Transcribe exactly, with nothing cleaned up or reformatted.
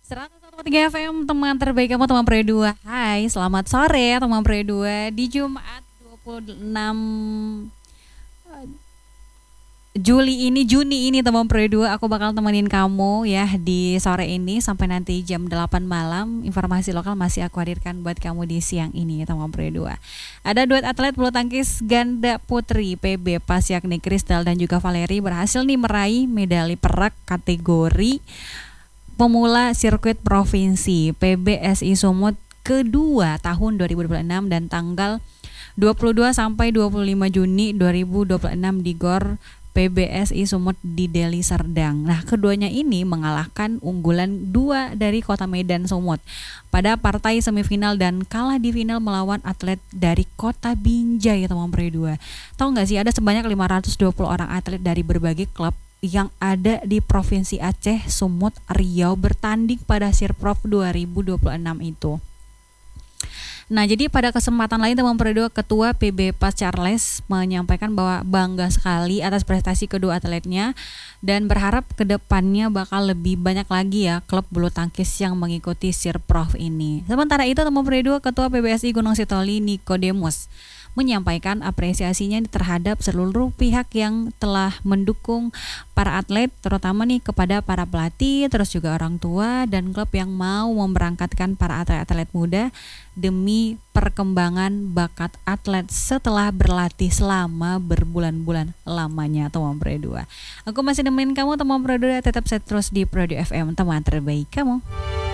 seratus satu koma tiga F M, teman terbaik kamu, teman Pre dua. Hai, selamat sore teman Pre dua. Di Jumat dua puluh enam Juli ini, Juni ini teman Pre dua, aku bakal temenin kamu ya di sore ini sampai nanti jam delapan malam. Informasi lokal masih aku hadirkan buat kamu di siang ini teman Pre dua. Ada duet atlet bulu tangkis ganda putri P B Pas yakni Kristal dan juga Valeri berhasil nih meraih medali perak kategori pemula sirkuit provinsi P B S I Sumut kedua tahun dua ribu dua puluh enam dan tanggal dua puluh dua sampai dua puluh lima Juni dua ribu dua puluh enam di Gor P B S I Sumut di Deli Serdang. Nah, keduanya ini mengalahkan unggulan dua dari Kota Medan Sumut pada partai semifinal dan kalah di final melawan atlet dari Kota Binjai teman Pre dua. Tahu nggak sih ada sebanyak lima ratus dua puluh orang atlet dari berbagai klub yang ada di Provinsi Aceh, Sumut, Riau bertanding pada Sirprof dua ribu dua puluh enam itu. Nah, jadi pada kesempatan lain teman Pre dua, Ketua P B Pas Charles menyampaikan bahwa bangga sekali atas prestasi kedua atletnya dan berharap kedepannya bakal lebih banyak lagi ya klub bulu tangkis yang mengikuti Sirprof ini. Sementara itu teman Pre dua, Ketua P B S I Gunung Sitoli Nikodemus menyampaikan apresiasinya terhadap seluruh pihak yang telah mendukung para atlet, terutama nih kepada para pelatih, terus juga orang tua dan klub yang mau memberangkatkan para atlet-atlet muda demi perkembangan bakat atlet setelah berlatih selama berbulan-bulan lamanya teman Pre dua. Aku masih nemenin kamu teman Pre dua, tetap set terus di Pre dua F M, teman terbaik kamu.